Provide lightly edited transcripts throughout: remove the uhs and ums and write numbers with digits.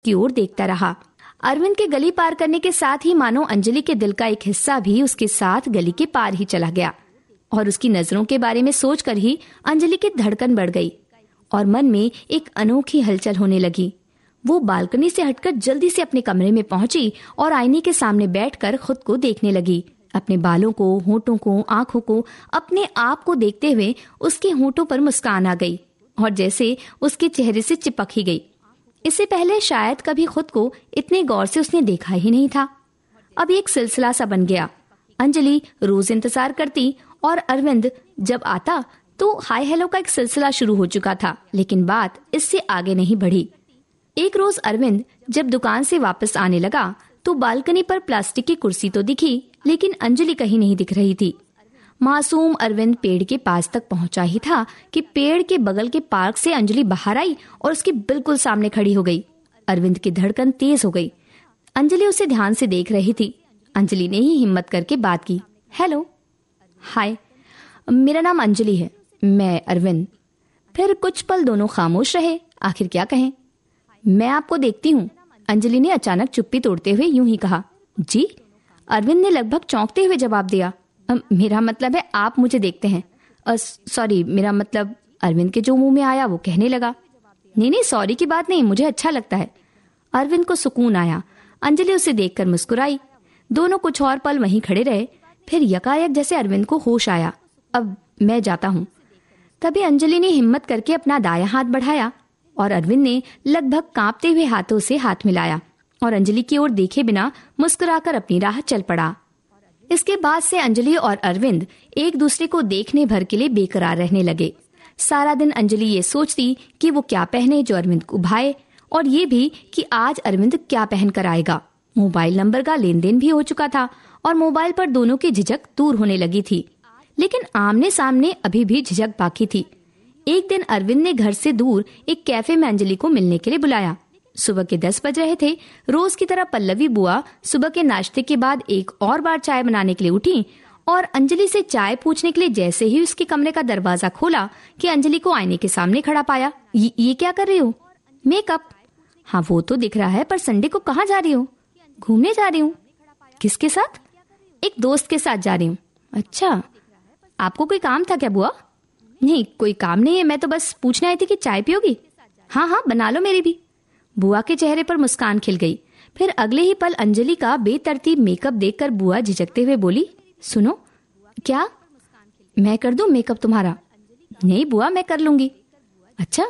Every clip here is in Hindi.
उसकी ओर देखता रहा। अरविंद के गली पार करने के साथ ही मानो अंजलि के दिल का एक हिस्सा भी उसके साथ गली के पार ही चला गया और उसकी नजरों के बारे में सोचकर ही अंजलि की धड़कन बढ़ गई और मन में एक अनोखी हलचल होने लगी। वो बालकनी से हटकर जल्दी से अपने कमरे में पहुंची और आईने के सामने बैठकर खुद को देखने लगी। अपने बालों को, होठों को, आंखों को, अपने आप को देखते हुए उसके होठों पर मुस्कान आ गई और जैसे उसके चेहरे से चिपक ही गई। इससे पहले शायद कभी खुद को इतने गौर से उसने देखा ही नहीं था। अब एक सिलसिला सा बन गया। अंजलि रोज इंतजार करती और अरविंद जब आता तो हाय हेलो का एक सिलसिला शुरू हो चुका था, लेकिन बात इससे आगे नहीं बढ़ी। एक रोज अरविंद जब दुकान से वापस आने लगा तो बालकनी पर प्लास्टिक की कुर्सी तो दिखी, लेकिन अंजलि कहीं नहीं दिख रही थी। मासूम अरविंद पेड़ के पास तक पहुंचा ही था कि पेड़ के बगल के पार्क से अंजलि बाहर आई और उसके बिल्कुल सामने खड़ी हो गई। अरविंद की धड़कन तेज हो गई। अंजलि उसे ध्यान से देख रही थी। अंजलि ने ही हिम्मत करके बात की। हेलो, हाय, मेरा नाम अंजलि है, मैं अरविंद। फिर कुछ पल दोनों खामोश रहे। आखिर क्या कहें। मैं आपको देखती हूँ, अंजलि ने अचानक चुप्पी तोड़ते हुए यूं ही कहा। जी? अरविंद ने लगभग चौंकते हुए जवाब दिया। मेरा मतलब है आप मुझे देखते हैं। सॉरी, मेरा मतलब, अरविंद के जो मुंह में आया वो कहने लगा। नहीं, सॉरी की बात नहीं, मुझे अच्छा लगता है। अरविंद को सुकून आया। अंजलि उसे देखकर मुस्कुराई। दोनों कुछ और पल वहीं खड़े रहे। फिर यकायक जैसे अरविंद को होश आया। अब मैं जाता हूँ। तभी अंजलि ने हिम्मत करके अपना दायां हाथ बढ़ाया और अरविंद ने लगभग कांपते हुए हाथों से हाथ मिलाया और अंजलि की ओर देखे बिना मुस्कुराकर अपनी राह चल पड़ा। इसके बाद से अंजलि और अरविंद एक दूसरे को देखने भर के लिए बेकरार रहने लगे। सारा दिन अंजलि ये सोचती कि वो क्या पहने जो अरविंद को भाए, और ये भी कि आज अरविंद क्या पहन कर आएगा। मोबाइल नंबर का लेन देन भी हो चुका था और मोबाइल पर दोनों की झिझक दूर होने लगी थी, लेकिन आमने सामने अभी भी झिझक बाकी थी। एक दिन अरविंद ने घर से दूर एक कैफे में अंजलि को मिलने के लिए बुलाया। सुबह के 10 बज रहे थे। रोज की तरह पल्लवी बुआ सुबह के नाश्ते के बाद एक और बार चाय बनाने के लिए उठी और अंजलि से चाय पूछने के लिए जैसे ही उसके कमरे का दरवाजा खोला कि अंजलि को आईने के सामने खड़ा पाया। ये क्या कर रही हो? मेकअप। हाँ, वो तो दिख रहा है, पर संडे को कहाँ जा रही हो? घूमने जा रही हूँ। किसके साथ? एक दोस्त के साथ जा रही हूँ। अच्छा, आपको कोई काम था क्या बुआ? नहीं, कोई काम नहीं है, मैं तो बस पूछने आई थी कि चाय पियोगी? हाँ, बना लो मेरी भी। बुआ के चेहरे पर मुस्कान खिल गई। फिर अगले ही पल अंजलि का बेतरतीब मेकअप देखकर बुआ झिझकते हुए बोली, सुनो। क्या? मैं कर दूं मेकअप तुम्हारा? नहीं बुआ, मैं कर लूंगी। अच्छा।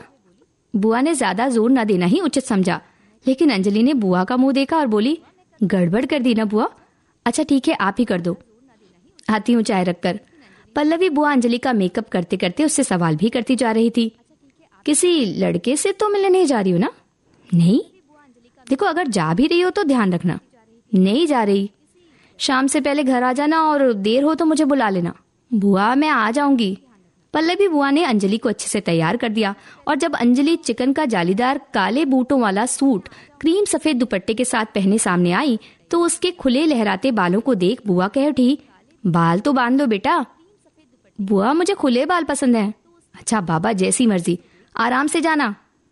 बुआ ने ज्यादा जोर न देना ही उचित समझा, लेकिन अंजलि ने बुआ का मुंह देखा और बोली, गड़बड़ कर दी ना बुआ? अच्छा ठीक है, आप ही कर दो। आती हूँ चाय रखकर। पल्लवी बुआ अंजलि का मेकअप करते करते उससे सवाल भी करती जा रही थी। किसी लड़के से तो मिलने नहीं जा रही हो ना? नहीं। देखो, अगर जा भी रही हो तो ध्यान रखना। नहीं जा रही। शाम से पहले घर आ जाना और देर हो तो मुझे बुला लेना। बुआ, मैं आ जाऊंगी। पल्लवी बुआ ने अंजलि को अच्छे से तैयार कर दिया और जब अंजलि चिकन का जालीदार काले बूटों वाला सूट क्रीम सफेद दुपट्टे के साथ पहने सामने आई तो उसके खुले लहराते बालों को देख बुआ कह उठी, बाल तो बांध लो बेटा। बुआ, मुझे खुले बाल पसंद हैं। अच्छा बाबा, जैसी मर्जी, आराम से जाना।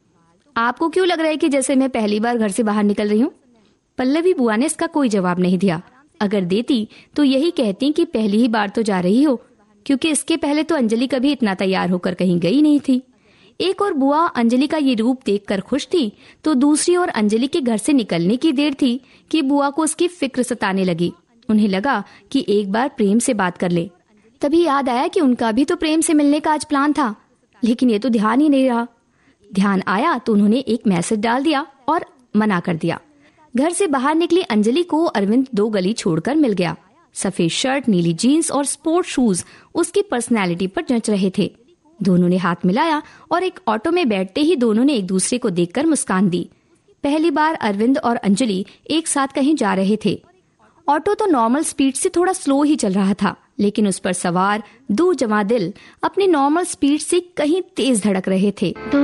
आपको क्यों लग रहा है कि जैसे मैं पहली बार घर से बाहर निकल रही हूँ? पल्लवी बुआ ने इसका कोई जवाब नहीं दिया। अगर देती तो यही कहती कि पहली ही बार तो जा रही हो, क्योंकि इसके पहले तो अंजलि कभी इतना तैयार होकर कहीं गई नहीं थी। एक और बुआ अंजलि का ये रूप देखकर खुश थी तो दूसरी ओर अंजलि के घर से निकलने की देर थी कि बुआ को उसकी फिक्र सताने लगी। उन्हें लगा कि एक बार प्रेम से बात कर ले। तभी याद आया कि उनका भी तो प्रेम से मिलने का आज प्लान था, लेकिन ये तो ध्यान ही नहीं रहा। ध्यान आया तो उन्होंने एक मैसेज डाल दिया और मना कर दिया। घर से बाहर निकली अंजलि को अरविंद 2 गली छोड़कर मिल गया। सफेद शर्ट, नीली जीन्स और स्पोर्ट शूज उसकी पर्सनैलिटी पर जच रहे थे। दोनों ने हाथ मिलाया और एक ऑटो में बैठते ही दोनों ने एक दूसरे को देखकर मुस्कान दी। पहली बार अरविंद और अंजलि एक साथ कहीं जा रहे थे। ऑटो तो नॉर्मल स्पीड से थोड़ा स्लो ही चल रहा था, लेकिन उस पर सवार 2 जवां दिल अपनी नॉर्मल स्पीड से कहीं तेज धड़क रहे थे।